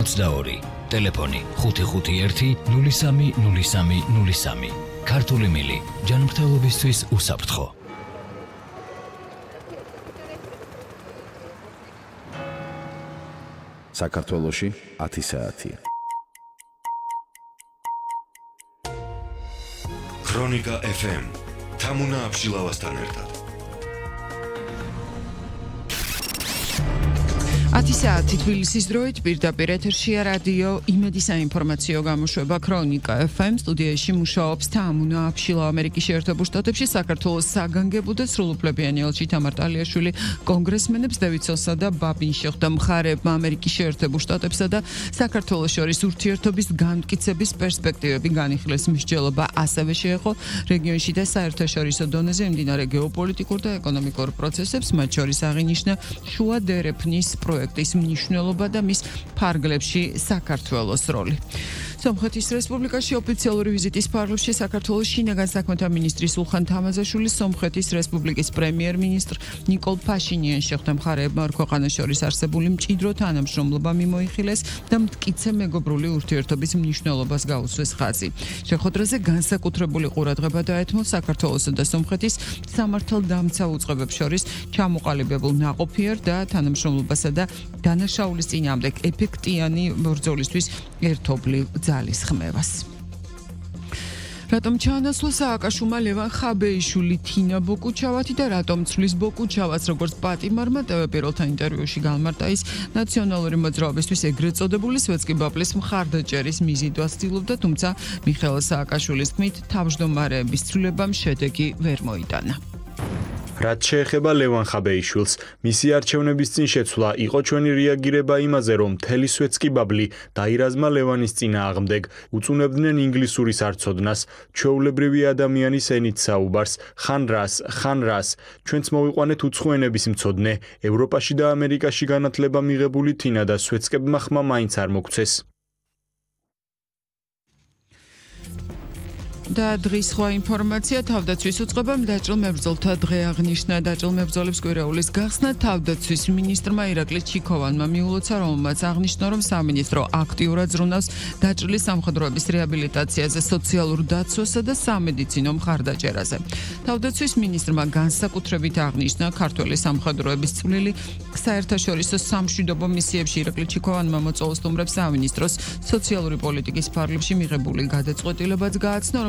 22. ტელეფონი 551 030303. ქართული მილი ჯანმრთელობისთვის უსაფრთხო. საქართველოში 10 საათი. ქრონიკა FM თამუნა აბშილავასთან ერთად. 10 საათი თბილისის დროით პირდაპირ ეთერშია რადიო იმედი საინფორმაციო გამოშვება ქრონიკა FM სტუდიაში მუშაობს თამუნა აბშილავა ამერიკის შეერთებულ შტატებში საქართველოს საგანგებო და სრულუფლებიანი ელჩი თამარ ტალიაშვილი კონგრესმენებს დევიდსონსა და ბაბინს შეხვდა მხარეებმა ამერიკის შეერთებულ შტატებსა და საქართველოს შორის ურთიერთობის განმტკიცების პერსპექტივები განიხილეს მსჯელობა ასევე შეეხო რეგიონში და საერთაშორისო დონეზე მიმდინარე გეოპოლიტიკურ და ეკონომიკურ პროცესებს მათ შორის აღინიშნა შუა დერეფნის პროექტის მნიშვნელობა და მის ფარგლებში საქართველოს როლი. სომხეთის რესპუბლიკაში ოფიციალური ვიზიტის ფარგლებში საქართველოს შინაგან საქმეთა მინისტრი სულხან თამაზაშვილის სომხეთის რესპუბლიკის პრემიერ-მინისტრ ნიკოლ ფაშინიანს შეხვდა მხარეებმა ორ ქვეყანას შორის არსებული მჭიდრო თანამშრომლობა მიმოიხილეს და მტკიცე მეგობრული ურთიერთობის მნიშვნელობას გაუსვეს ხაზი. შეხვედრაზე განსაკუთრებული ყურადღება დაეთმო საქართველოსა და სომხეთის სამართალდამცავ უწყებებს შორის ჩამოყალიბებულ ნაყოფიერ და თანამშრომლობასა და დანაშაულის წინააღმდეგ ეფექტიანი ბრძოლისთვის ერთობლივ ძალის ხმევას. რატომ ჩაანაცვლა სააკაშვილმა ლევან ხაბეიშვილი თინა ბოკუჩავათი და რატომ ცვლის ბოკუჩავათს როგორც პატიმარმა ტევ-პირველთა ინტერვიუში გამარტა ის ნაციონალური მოძრაობისთვის ეგრეთ წოდებული სვეტსკი-ბაბლის მხარდაჭერის მიზიდვას ცდილობდა, თუმცა მიხეილ სააკაშვილის თქმით თავმჯდომარეების ცვლილებამ შედეგი ვერ მოიტანა. რაც შეეხება ლევან ხაბეიშვილს, მისი არჩევნების წინ შეცვლა იყო ჩვენი რეაგირება იმაზე, რომ მთელი სვეტსკი-ბაბლი დაირაზმა ლევანის წინააღმდეგ, უწუნებდნენ ინგლისურის არცოდნას, ჩვეულებრივი ადამიანის ენით საუბარს, ხან რას, ჩვენც მოვიყვანეთ უცხო ენების მცოდნე, ევროპაში და ამერიკაში განათლება მიღებული თინა და სვეტსკებმა ხმა მაინც არ მოგცეს. და დღის სხვა ინფორმაცია თავდაცვის უწყებამ დაჭრილ მებრძოლთა დღე აღნიშნა. დაჭრილ მებრძოლებს კვირაულის გახსნა თავდაცვის მინისტრმა ირაკლი ჩიქოვანმა მიულოცა, რომელმაც აღნიშნა, რომ სამინისტრო აქტიურად ზრუნავს დაჭრილი სამხედროების რეაბილიტაციაზე, სოციალურ დაცვასა და სამედიცინო მხარდაჭერაზე. თავდაცვის მინისტრმა განსაკუთრებით აღნიშნა ქართველი სამხედროების წვლილი საერთაშორისო სამშვიდობო მისიებში. ირაკლი ჩიქოვანმა მოწვეულ სტუმრებს სამინისტროს სოციალური პოლიტიკის ფარგლებში მიღებული გადაწყვეტილებაც გააცნო,